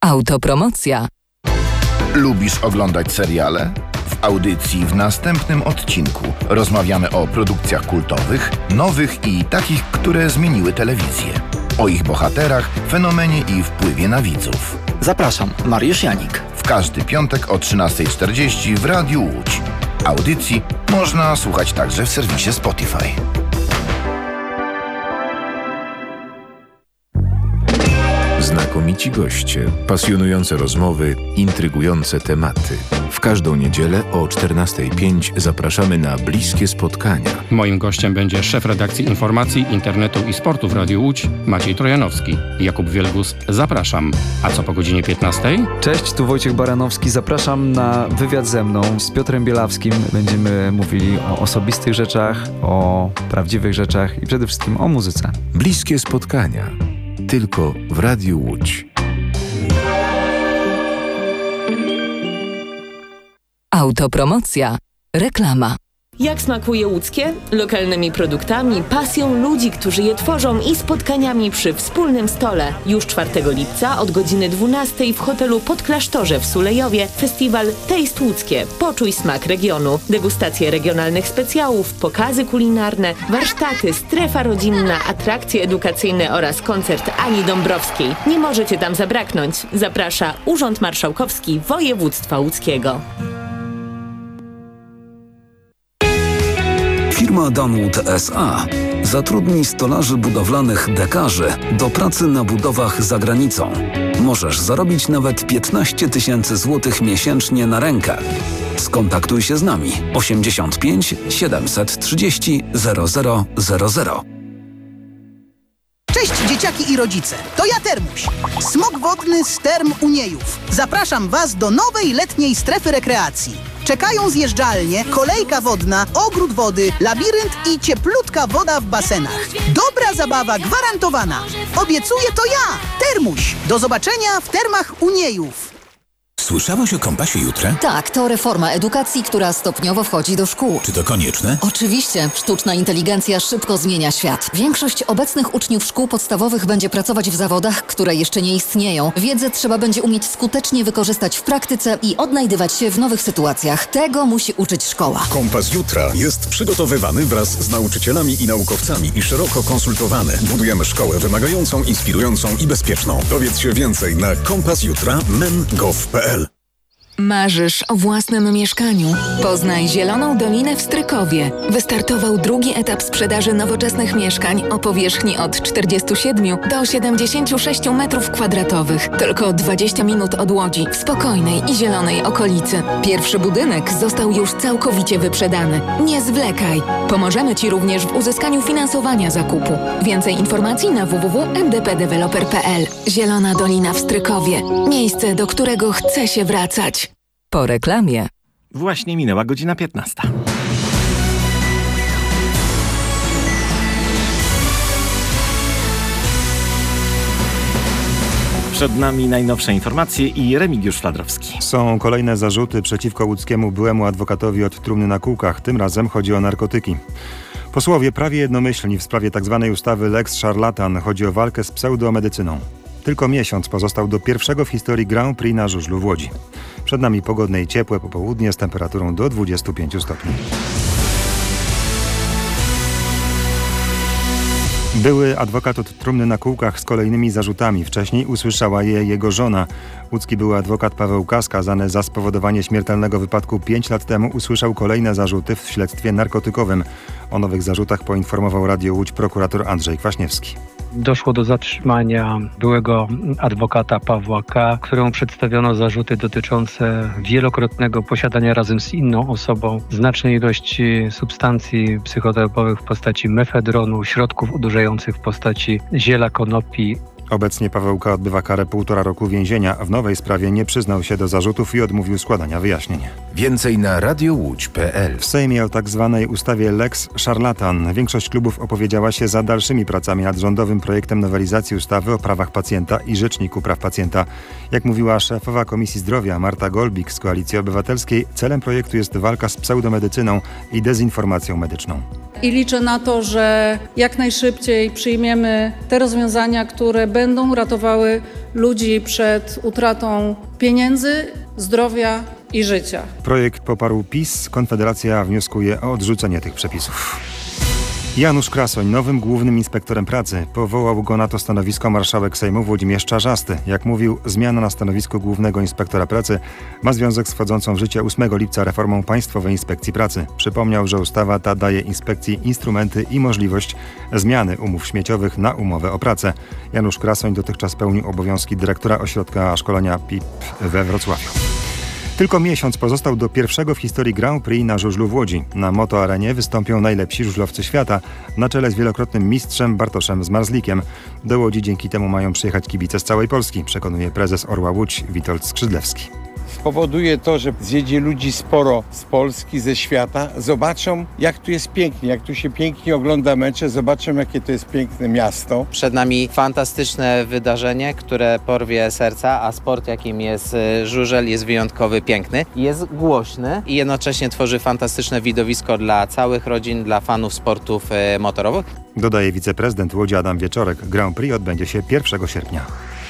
Autopromocja. Lubisz oglądać seriale? W audycji w następnym odcinku rozmawiamy o produkcjach kultowych, nowych i takich, które zmieniły telewizję. O ich bohaterach, fenomenie i wpływie na widzów. Zapraszam, Mariusz Janik. W każdy piątek o 13:40 w Radiu Łódź. Audycji można słuchać także w serwisie Spotify. Znakomici goście, pasjonujące rozmowy, intrygujące tematy. W każdą niedzielę o 14:05 zapraszamy na bliskie spotkania. Moim gościem będzie szef redakcji informacji, internetu i sportu w Radiu Łódź, Maciej Trojanowski. Jakub Wielgus, zapraszam. A co po godzinie 15:00? Cześć, tu Wojciech Baranowski. Zapraszam na wywiad ze mną, z Piotrem Bielawskim. Będziemy mówili o osobistych rzeczach, o prawdziwych rzeczach i przede wszystkim o muzyce. Bliskie spotkania. Tylko w Radiu Łódź. Autopromocja. Reklama. Jak smakuje łódzkie? Lokalnymi produktami, pasją ludzi, którzy je tworzą i spotkaniami przy wspólnym stole. Już 4 lipca od godziny 12:00 w hotelu Podklasztorze w Sulejowie festiwal Taste Łódzkie. Poczuj smak regionu. Degustacje regionalnych specjałów, pokazy kulinarne, warsztaty, strefa rodzinna, atrakcje edukacyjne oraz koncert Ani Dąbrowskiej. Nie możecie tam zabraknąć. Zaprasza Urząd Marszałkowski Województwa Łódzkiego. Firma Danwood S.A. zatrudni stolarzy budowlanych dekarzy do pracy na budowach za granicą. Możesz zarobić nawet 15 000 złotych miesięcznie na rękę. Skontaktuj się z nami 85 730 0000. Cześć dzieciaki i rodzice, to ja Termuś, smok wodny z Term Uniejów. Zapraszam Was do nowej letniej strefy rekreacji. Czekają zjeżdżalnie, kolejka wodna, ogród wody, labirynt i cieplutka woda w basenach. Dobra zabawa gwarantowana. Obiecuję to ja, Termuś. Do zobaczenia w Termach Uniejów. Słyszałaś o Kompasie Jutra? Tak, to reforma edukacji, która stopniowo wchodzi do szkół. Czy to konieczne? Oczywiście. Sztuczna inteligencja szybko zmienia świat. Większość obecnych uczniów szkół podstawowych będzie pracować w zawodach, które jeszcze nie istnieją. Wiedzę trzeba będzie umieć skutecznie wykorzystać w praktyce i odnajdywać się w nowych sytuacjach. Tego musi uczyć szkoła. Kompas Jutra jest przygotowywany wraz z nauczycielami i naukowcami i szeroko konsultowany. Budujemy szkołę wymagającą, inspirującą i bezpieczną. Dowiedz się więcej na kompasjutra.men.gov.pl. Marzysz o własnym mieszkaniu? Poznaj Zieloną Dolinę w Strykowie. Wystartował drugi etap sprzedaży nowoczesnych mieszkań o powierzchni od 47 do 76 m2. Tylko 20 minut od Łodzi, w spokojnej i zielonej okolicy. Pierwszy budynek został już całkowicie wyprzedany. Nie zwlekaj. Pomożemy Ci również w uzyskaniu finansowania zakupu. Więcej informacji na www.mdpdeveloper.pl. Zielona Dolina w Strykowie. Miejsce, do którego chce się wracać. Po reklamie. Właśnie minęła godzina 15:00. Przed nami najnowsze informacje i Remigiusz Fladrowski. Są kolejne zarzuty przeciwko łódzkiemu byłemu adwokatowi od trumny na kółkach. Tym razem chodzi o narkotyki. Posłowie prawie jednomyślni w sprawie tzw. ustawy Lex Szarlatan. Chodzi o walkę z pseudomedycyną. Tylko miesiąc pozostał do pierwszego w historii Grand Prix na żużlu w Łodzi. Przed nami pogodne i ciepłe popołudnie z temperaturą do 25 stopni. Były adwokat od trumny na kółkach z kolejnymi zarzutami. Wcześniej usłyszała je jego żona. Łódzki były adwokat Paweł K., skazany za spowodowanie śmiertelnego wypadku 5 lat temu, usłyszał kolejne zarzuty w śledztwie narkotykowym. O nowych zarzutach poinformował Radio Łódź prokurator Andrzej Kwaśniewski. Doszło do zatrzymania byłego adwokata Pawła K., któremu przedstawiono zarzuty dotyczące wielokrotnego posiadania razem z inną osobą znacznej ilości substancji psychotropowych w postaci mefedronu, środków odurzających w postaci ziela konopi. Obecnie Paweł K. odbywa karę 1,5 roku więzienia. W nowej sprawie nie przyznał się do zarzutów i odmówił składania wyjaśnień. Więcej na radiowódź.pl. W Sejmie o tzw. ustawie Lex Szarlatan. Większość klubów opowiedziała się za dalszymi pracami nad rządowym projektem nowelizacji ustawy o prawach pacjenta i Rzeczniku Praw Pacjenta. Jak mówiła szefowa Komisji Zdrowia Marta Golbik z Koalicji Obywatelskiej, celem projektu jest walka z pseudomedycyną i dezinformacją medyczną. i liczę na to, że jak najszybciej przyjmiemy te rozwiązania, które będą ratowały ludzi przed utratą pieniędzy, zdrowia i życia. Projekt poparł PiS. Konfederacja wnioskuje o odrzucenie tych przepisów. Janusz Krasoń, nowym głównym inspektorem pracy. Powołał go na to stanowisko marszałek Sejmu Włodzimierz Czarzasty. Jak mówił, zmiana na stanowisku głównego inspektora pracy ma związek z wchodzącą w życie 8 lipca reformą Państwowej Inspekcji Pracy. Przypomniał, że ustawa ta daje inspekcji instrumenty i możliwość zmiany umów śmieciowych na umowę o pracę. Janusz Krasoń dotychczas pełnił obowiązki dyrektora ośrodka szkolenia PIP we Wrocławiu. Tylko miesiąc pozostał do pierwszego w historii Grand Prix na żużlu w Łodzi. Na motoarenie wystąpią najlepsi żużlowcy świata, na czele z wielokrotnym mistrzem Bartoszem Zmarzlikiem. Do Łodzi dzięki temu mają przyjechać kibice z całej Polski, przekonuje prezes Orła Łódź Witold Skrzydlewski. Spowoduje to, że zjedzie ludzi sporo z Polski, ze świata. Zobaczą, jak tu jest pięknie, jak tu się pięknie ogląda mecze, zobaczą, jakie to jest piękne miasto. Przed nami fantastyczne wydarzenie, które porwie serca, a sport, jakim jest żużel, jest wyjątkowy, piękny. Jest głośny i jednocześnie tworzy fantastyczne widowisko dla całych rodzin, dla fanów sportów motorowych. Dodaje wiceprezydent Łodzi Adam Wieczorek. Grand Prix odbędzie się 1 sierpnia.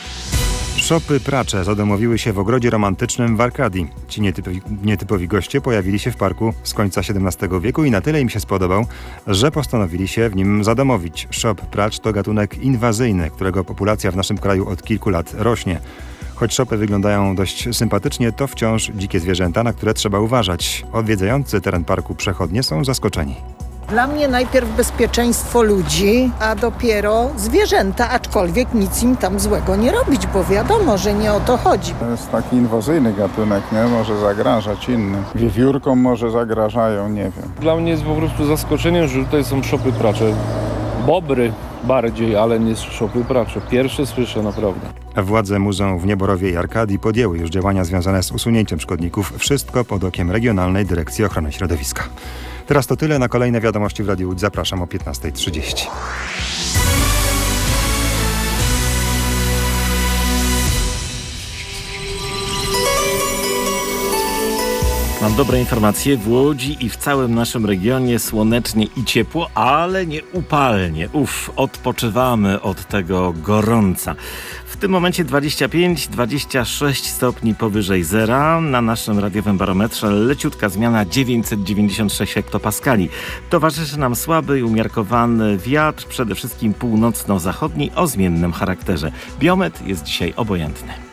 Szopy pracze zadomowiły się w ogrodzie romantycznym w Arkadii. Ci nietypowi goście pojawili się w parku z końca XVII wieku i na tyle im się spodobał, że postanowili się w nim zadomowić. Szop pracz to gatunek inwazyjny, którego populacja w naszym kraju od kilku lat rośnie. Choć szopy wyglądają dość sympatycznie, to wciąż dzikie zwierzęta, na które trzeba uważać. Odwiedzający teren parku przechodnie są zaskoczeni. Dla mnie najpierw bezpieczeństwo ludzi, a dopiero zwierzęta, aczkolwiek nic im tam złego nie robić, bo wiadomo, że nie o to chodzi. To jest taki inwazyjny gatunek, nie? Może zagrażać innym. Wiewiórkom może zagrażają, nie wiem. Dla mnie jest po prostu zaskoczeniem, że tutaj są szopy pracze. Bobry bardziej, ale nie szopy pracze. Pierwsze słyszę naprawdę. Władze muzeum w Nieborowie i Arkadii podjęły już działania związane z usunięciem szkodników. Wszystko pod okiem Regionalnej Dyrekcji Ochrony Środowiska. Teraz to tyle. Na kolejne wiadomości w Radiu Łódź zapraszam o 15:30. Mam dobre informacje. W Łodzi i w całym naszym regionie słonecznie i ciepło, ale nie upalnie. Odpoczywamy od tego gorąca. W tym momencie 25-26 stopni powyżej zera. Na naszym radiowym barometrze leciutka zmiana 996 hektopaskali. Towarzyszy nam słaby i umiarkowany wiatr, przede wszystkim północno-zachodni o zmiennym charakterze. Biometr jest dzisiaj obojętny.